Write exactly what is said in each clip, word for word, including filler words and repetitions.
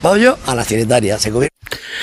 pollo a la secretaria. Se comió.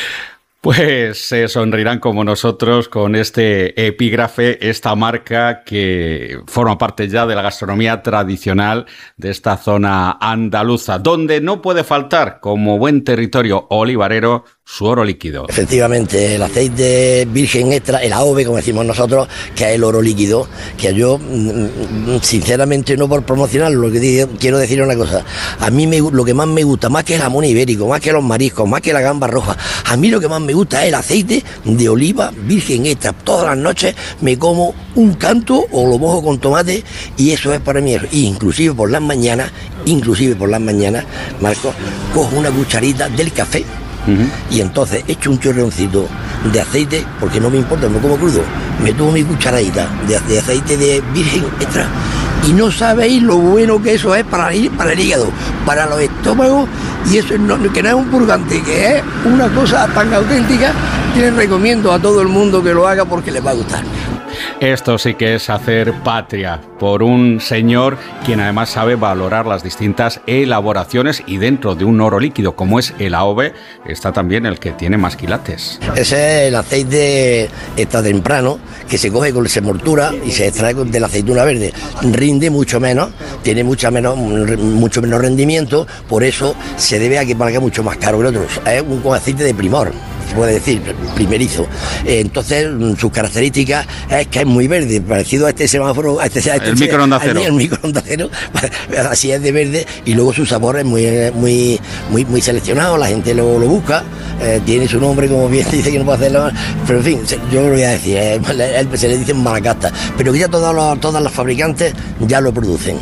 Pues se sonreirán como nosotros con este epígrafe, esta marca que forma parte ya de la gastronomía tradicional de esta zona andaluza, donde no puede faltar, como buen territorio olivarero, su oro líquido. Efectivamente, el aceite virgen extra, el A O V E, como decimos nosotros, que es el oro líquido, que yo, sinceramente, no por promocionarlo, lo que digo, quiero decir una cosa, a mí me, lo que más me gusta, más que el jamón ibérico, más que los mariscos, más que la gamba roja, a mí lo que más me gusta es el aceite de oliva virgen extra. Todas las noches me como un canto o lo mojo con tomate y eso es para mí. Y inclusive por las mañanas, inclusive por las mañanas, Marcos, cojo una cucharita del café. Uh-huh. Y entonces echo un chorroncito de aceite, porque no me importa, no como crudo, me tomo mi cucharadita de, de aceite de virgen extra y no sabéis lo bueno que eso es para el, para el hígado, para los estómagos, y eso no, que no es un purgante, que es una cosa tan auténtica que les recomiendo a todo el mundo que lo haga porque les va a gustar. Esto sí que es hacer patria por un señor quien además sabe valorar las distintas elaboraciones, y dentro de un oro líquido como es el A O V E está también el que tiene más quilates. Ese es el aceite extra temprano que se coge con semoltura y se extrae de la aceituna verde. Rinde mucho menos, tiene mucha menos, mucho menos rendimiento, por eso se debe a que valga mucho más caro que otros. Es un aceite de primor, se puede decir, primerizo. Entonces, sus características es que es muy verde, parecido a este semáforo, a este, a este el microondas cero. El microondas cero, así es de verde, y luego su sabor es muy, muy, muy, muy seleccionado, la gente lo, lo busca, eh, tiene su nombre, como bien dice que no puede hacerlo, pero en fin, yo lo voy a decir, eh, se le dice Malacasta, pero que ya todos los, todas las fabricantes ya lo producen.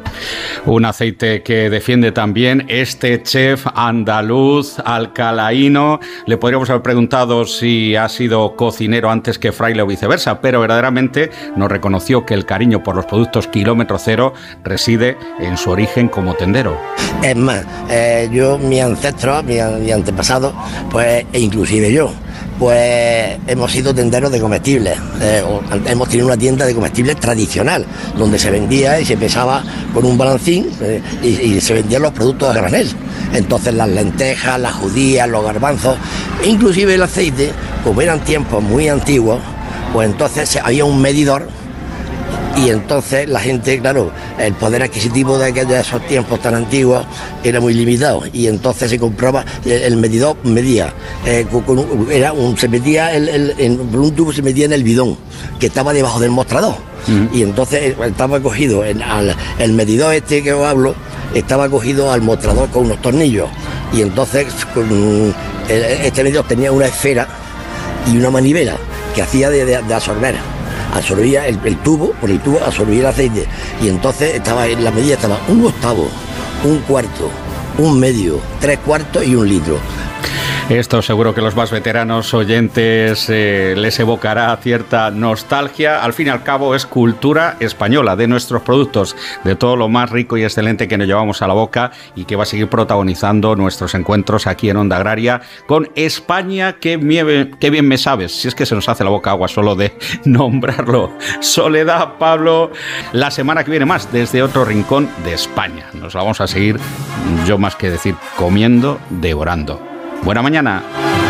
Un aceite que defiende también este chef andaluz alcalaíno. Le podríamos haber preguntado si ha sido cocinero antes que fraile o viceversa, pero verdaderamente nos reconoció que el cariño por los productos kilómetro cero reside en su origen como tendero. Es más, eh, yo, mis ancestros, mis mi antepasados, pues, e inclusive yo, pues hemos sido tenderos de comestibles, eh, hemos tenido una tienda de comestibles tradicional, donde se vendía y se pesaba con un balancín eh, y, y se vendían los productos a granel. Entonces las lentejas, las judías, los garbanzos, e inclusive el aceite, como eran tiempos muy antiguos, pues entonces había un medidor. Y entonces la gente, claro, el poder adquisitivo de, aquellos, de esos tiempos tan antiguos era muy limitado, y entonces se compraba, el, el medidor medía, eh, con, con un, era un, se metía el, el, en un tubo, se metía en el bidón que estaba debajo del mostrador. Uh-huh. Y entonces estaba cogido, en, al, el medidor este que os hablo, estaba cogido al mostrador con unos tornillos, y entonces con, el, este medidor tenía una esfera y una manivela que hacía de, de, de absorber. Absorbía el, el tubo, por el tubo absorbía el aceite, y entonces estaba en la medida estaba un octavo, un cuarto, un medio, tres cuartos y un litro. Esto seguro que los más veteranos oyentes eh, les evocará cierta nostalgia. Al fin y al cabo es cultura española, de nuestros productos, de todo lo más rico y excelente que nos llevamos a la boca y que va a seguir protagonizando nuestros encuentros aquí en Onda Agraria con España. Qué bien, qué bien me sabes, si es que se nos hace la boca agua solo de nombrarlo. Soledad, Pablo, la semana que viene más desde otro rincón de España. Nos vamos a seguir, yo más que decir comiendo, devorando. Buena mañana.